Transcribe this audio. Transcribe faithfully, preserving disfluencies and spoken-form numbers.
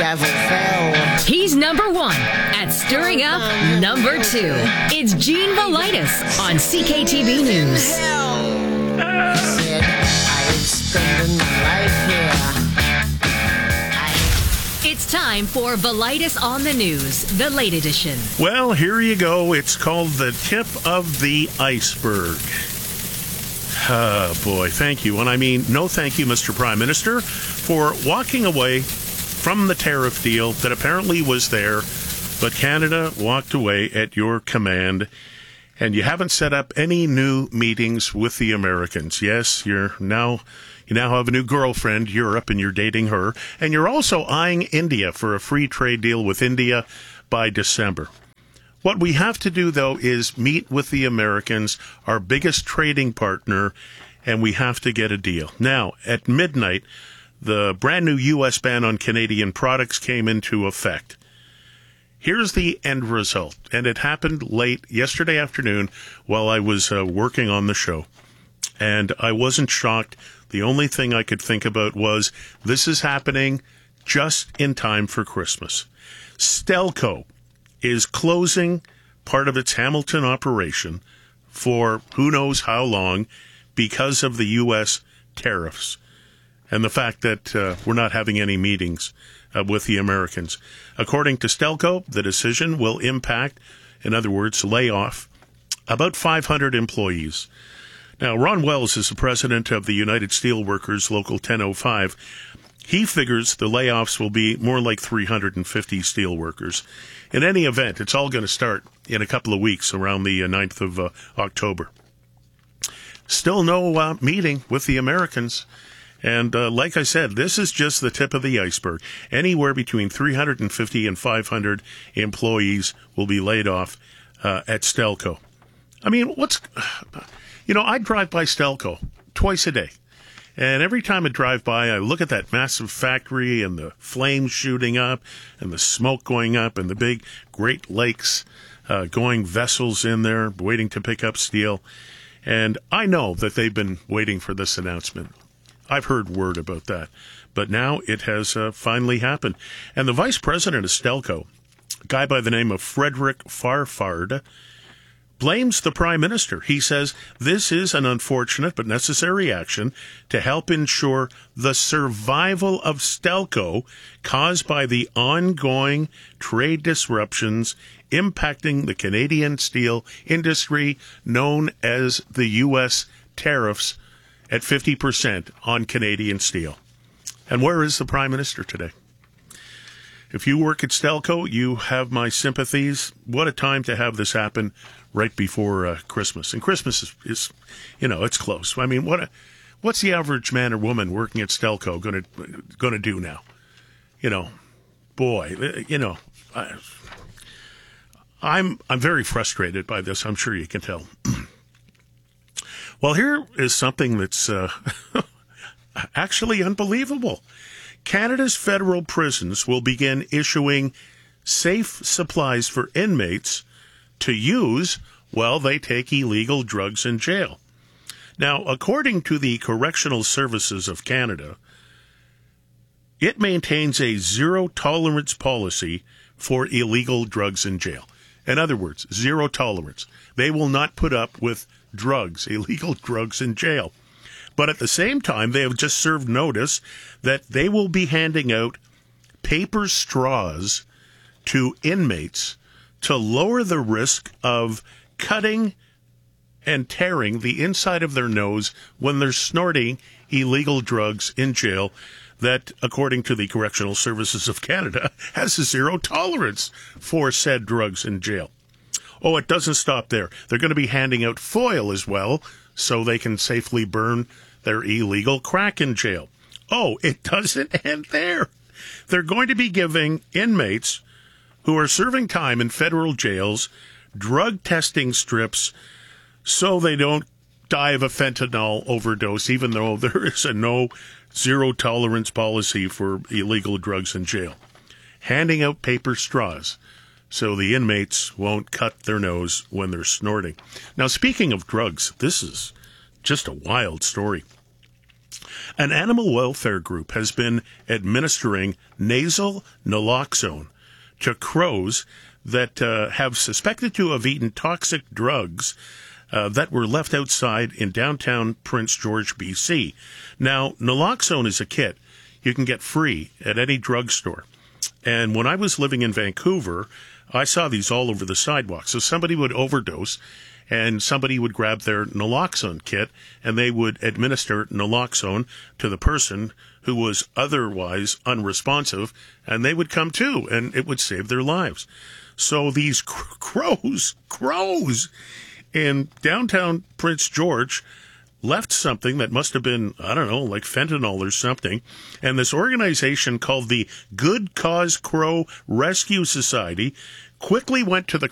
gavel fell. He's number one at stirring up number two. It's Gene Velitis on C K T V News. Hell. Said, I'm spending my life here. I... It's time for Velitis on the News, the late edition. Well, here you go. It's called the tip of the iceberg. Oh, boy, thank you. And I mean, no thank you, Mister Prime Minister, for walking away from the tariff deal that apparently was there, but Canada walked away at your command, and you haven't set up any new meetings with the Americans. Yes, you're now you now have a new girlfriend, Europe, and you're dating her, and you're also eyeing India for a free trade deal with India by December. What we have to do, though, is meet with the Americans, our biggest trading partner, and we have to get a deal. Now, at midnight, the brand new U S ban on Canadian products came into effect. Here's the end result, and it happened late yesterday afternoon while I was uh, working on the show. And I wasn't shocked. The only thing I could think about was this is happening just in time for Christmas. Stelco is closing part of its Hamilton operation for who knows how long because of the U S tariffs and the fact that uh, we're not having any meetings uh, with the Americans. According to Stelco, the decision will impact, in other words, lay off about five hundred employees. Now, Ron Wells is the president of the United Steelworkers Local ten oh five. He figures the layoffs will be more like three hundred fifty steelworkers. In any event, it's all going to start in a couple of weeks, around the ninth of uh, October. Still no uh, meeting with the Americans. And uh, like I said, this is just the tip of the iceberg. Anywhere between three hundred fifty and five hundred employees will be laid off uh, at Stelco. I mean, what's... You know, I drive by Stelco twice a day. And every time I drive by, I look at that massive factory and the flames shooting up and the smoke going up and the big Great Lakes uh, going vessels in there waiting to pick up steel. And I know that they've been waiting for this announcement. I've heard word about that. But now it has uh, finally happened. And the vice president of Stelco, a guy by the name of Frederick Farfard, blames the Prime Minister. He says this is an unfortunate but necessary action to help ensure the survival of Stelco caused by the ongoing trade disruptions impacting the Canadian steel industry, known as the U S tariffs at fifty percent on Canadian steel. And where is the Prime Minister today? If you work at Stelco, you have my sympathies. What a time to have this happen right before uh, Christmas. And Christmas is, is, you know, it's close. I mean, what a, what's the average man or woman working at Stelco going to going to do now? You know, boy, you know, I, I'm I'm very frustrated by this. I'm sure you can tell. Well, here is something that's uh, actually unbelievable. Canada's federal prisons will begin issuing safe supplies for inmates to use while they take illegal drugs in jail. Now, according to the Correctional Services of Canada, it maintains a zero-tolerance policy for illegal drugs in jail. In other words, zero tolerance. They will not put up with drugs, illegal drugs in jail. But at the same time, they have just served notice that they will be handing out paper straws to inmates to lower the risk of cutting and tearing the inside of their nose when they're snorting illegal drugs in jail that, according to the Correctional Services of Canada, has a zero tolerance for said drugs in jail. Oh, it doesn't stop there. They're going to be handing out foil as well so they can safely burn their illegal crack in jail. Oh, it doesn't end there. They're going to be giving inmates who are serving time in federal jails drug testing strips so they don't die of a fentanyl overdose, even though there is a no zero tolerance policy for illegal drugs in jail. Handing out paper straws so the inmates won't cut their nose when they're snorting. Now, speaking of drugs, this is just a wild story. An animal welfare group has been administering nasal naloxone to crows that uh, have suspected to have eaten toxic drugs uh, that were left outside in downtown Prince George, B C. Now, naloxone is a kit you can get free at any drugstore. And when I was living in Vancouver, I saw these all over the sidewalk. So somebody would overdose, and somebody would grab their naloxone kit, and they would administer naloxone to the person who was otherwise unresponsive, and they would come to, and it would save their lives. So these cr- crows, crows in downtown Prince George left something that must have been, I don't know, like fentanyl or something. And this organization called the Good Cause Crow Rescue Society quickly went to the